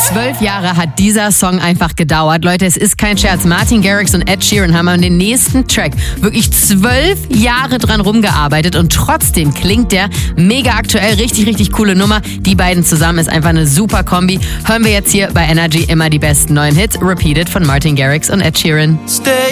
12 Jahre hat dieser Song einfach gedauert. Leute, es ist kein Scherz. Martin Garrix und Ed Sheeran haben an den nächsten Track wirklich 12 Jahre dran rumgearbeitet und trotzdem klingt der mega aktuell. Richtig, richtig coole Nummer. Die beiden zusammen ist einfach eine super Kombi. Hören wir jetzt hier bei Energy immer die besten neuen Hits. Repeated von Martin Garrix und Ed Sheeran.